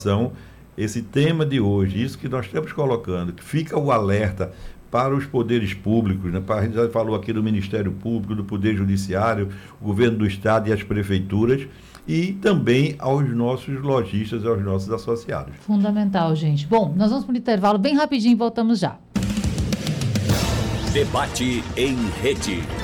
esse tema de hoje, isso que nós estamos colocando, que fica o alerta para os poderes públicos, né? A gente já falou aqui do Ministério Público, do Poder Judiciário, o Governo do Estado e as prefeituras, e também aos nossos lojistas, aos nossos associados. Fundamental, gente. Bom, nós vamos para o intervalo bem rapidinho e voltamos já. Debate em rede.